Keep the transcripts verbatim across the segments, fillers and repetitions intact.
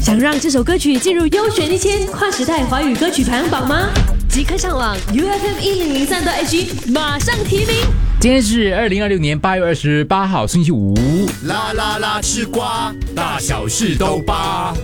想让这首歌曲进入优选一千跨时代华语歌曲排行榜吗？即刻上网 U F M 一零零三 H G 马上提名。 今天是二零二六年八月二十八号，星期五。 啦啦啦，吃瓜，大小事都扒。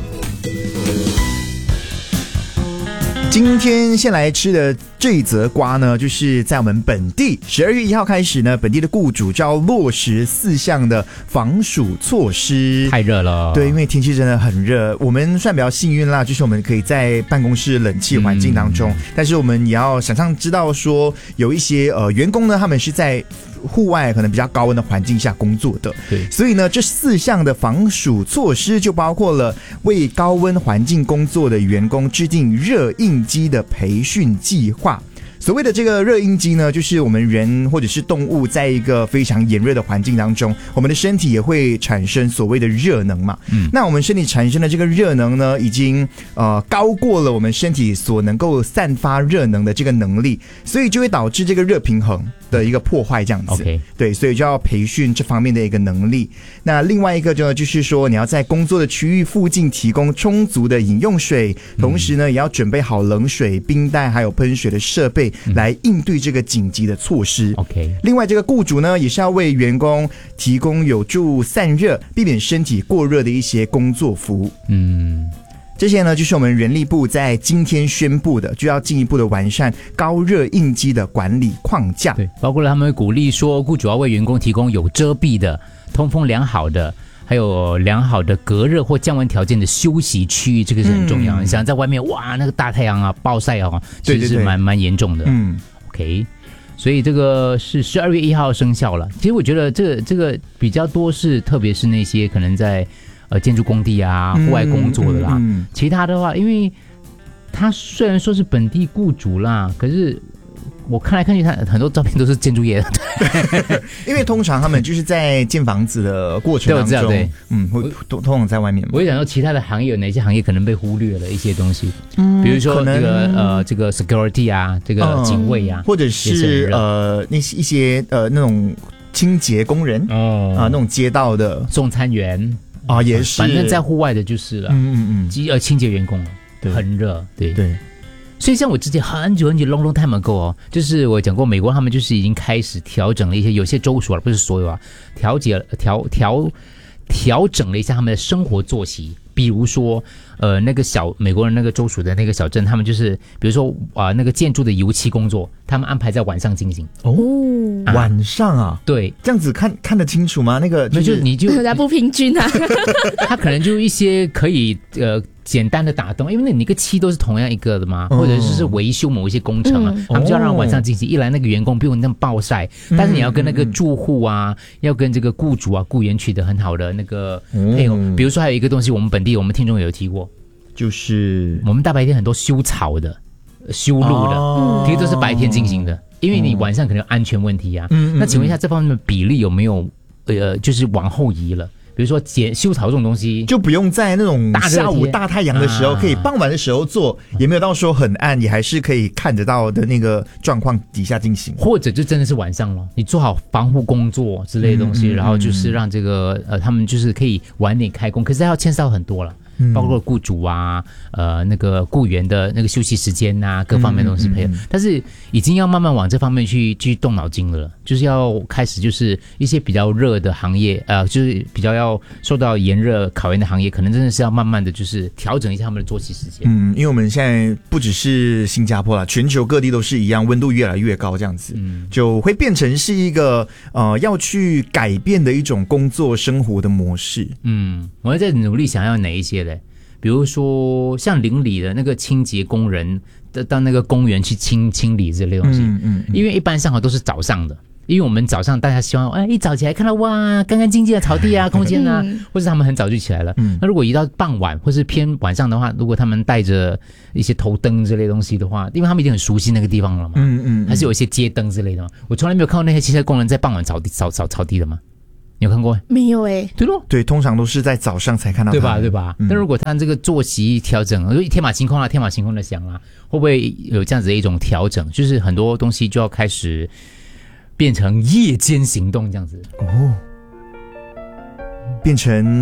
今天先来吃的这一则瓜呢，就是在我们本地十二月一号开始呢，本地的雇主就要落实四项的防暑措施。 太热了， 对，因为天气真的很热。我们算比较幸运啦，就是我们可以在办公室冷气环境当中，嗯、但是我们也要想象知道说，有一些呃员工呢，他们是在户外可能比较高温的环境下工作的。 对， 所以呢，这四项的防暑措施就包括了为高温环境工作的员工制定热应激的培训计划。所谓的这个热应激呢，就是我们人或者是动物在一个非常炎热的环境当中，我们的身体也会产生所谓的热能嘛。嗯，那我们身体产生的这个热能呢，已经呃高过了我们身体所能够散发热能的这个能力，所以就会导致这个热平衡的一个破坏，这样子。 OK， 对，所以就要培训这方面的一个能力。那另外一个呢，就是说你要在工作的区域附近提供充足的饮用水，同时呢，也要准备好冷水、冰袋还有喷水的设备。来应对这个紧急的措施。 OK， 另外这个雇主呢，也是要为员工提供有助散热、避免身体过热的一些工作服。 嗯， 这些呢，就是我们人力部在今天宣布的，就要进一步的完善高热应激的管理框架。 对，包括了他们会鼓励说，雇主要为员工提供有遮蔽的、通风良好的。还有良好的隔热或降温条件的休息区域，这个是很重要。嗯、你想在外面，哇，那个大太阳啊，暴晒啊，其实是蛮蛮严重的。嗯 ，OK， 所以这个是十二月一号生效了。其实我觉得这个这个比较多是，特别是那些可能在呃建筑工地啊、户外工作的啦。嗯嗯嗯、其他的话，因为他虽然说是本地雇主啦，可是。我看来看去，他很多照片都是建筑业的， 因为通常他们就是在建房子的过程当中， 对对嗯，会通通常在外面。 我也想说，其他的行业有哪些行业可能被忽略了一些东西，嗯，比如说这个呃这个 security 啊，这个警卫啊， 嗯、或者是呃那些一些呃那种清洁工人哦啊、呃、那种街道的送餐员啊也是， 反正在户外的就是了，嗯嗯嗯，呃清洁员工，对，很热，对对。所以像我之前很久很久 long long time ago 哦，就是我讲过，美国他们就是已经开始调整了一些，有些州属啊，不是所有啊，调节调调调整了一下他们的生活作息。比如说，呃，那个小美国人那个州属的那个小镇，他们就是比如说啊、呃，那个建筑的油漆工作，他们安排在晚上进行。 哦，啊晚上啊， 对， 这样子看看得清楚吗？那个就是、你就大家不平均啊， 他可能就一些可以呃。简单的打洞，因为那你个漆都是同样一个的嘛，或者是维修某一些工程啊，嗯、他们就要让晚上进行。一来那个员工不用那么暴晒，嗯、但是你要跟那个住户啊，嗯、要跟这个雇主啊、雇员取得很好的那个配合。嗯、比如说还有一个东西，我们本地我们听众有提过， 就是我们大白天很多修草的、修路的，哦、其实都是白天进行的，因为你晚上可能有安全问题啊。嗯、那请问一下，这方面的比例有没有呃，就是往后移了？比如说剪修草这种东西， 就不用在那种下午大太阳的时候，可以傍晚的时候做，也没有到说很暗，也还是可以看得到的那个状况底下进行。 或者就真的是晚上了，你做好防护工作之类的东西，嗯嗯嗯、然后就是让这个呃他们就是可以晚点开工，可是要牵涉到很多了。包括雇主啊，呃，那个雇员的那个休息时间啊，各方面的东西配合，嗯嗯嗯、但是已经要慢慢往这方面去去动脑筋了，就是要开始就是一些比较热的行业，呃，就是比较要受到炎热考验的行业，可能真的是要慢慢的就是调整一下他们的作息时间。 嗯，因为我们现在不只是新加坡啦，全球各地都是一样，温度越来越高，这样子，嗯，就会变成是一个呃要去改变的一种工作生活的模式。 嗯，我在努力想要哪一些。比如说像邻里的那个清洁工人到那个公园去清清理这类东西，嗯嗯嗯、因为一般上好都是早上的，因为我们早上大家希望哎一早起来看到哇干干净净的草地啊空间啊，嗯、或者他们很早就起来了。嗯、那如果一到傍晚或是偏晚上的话，如果他们带着一些头灯这类东西的话，因为他们已经很熟悉那个地方了嘛，嗯嗯嗯、还是有一些街灯之类的嘛。我从来没有看过那些汽车工人在傍晚扫地扫扫草地的吗？你有看过？ 没有诶、欸。 对咯， 对，通常都是在早上才看到他， 对吧？对吧？嗯、但如果他这个作息调整，就天马行空啊，天马行空的想啊，会不会有这样子的一种调整？就是很多东西就要开始变成夜间行动这样子哦，变成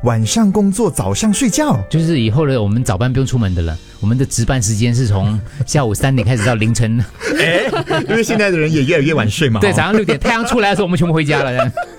晚上工作，早上睡觉。 就是以后的我们早班不用出门的了，我们的值班时间是从下午三点开始到凌晨。 哎，因为现在的人也越来越晚睡嘛。 对，早上六点太阳出来的时候，我们全部回家了。